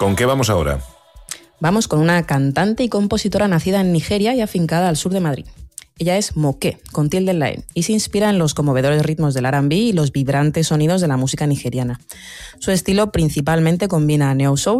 ¿Con qué vamos ahora? Vamos con una cantante y compositora nacida en Nigeria y afincada al sur de Madrid. Ella es Moke, con tilde en la E, y se inspira en los conmovedores ritmos del R&B y los vibrantes sonidos de la música nigeriana. Su estilo principalmente combina neo soul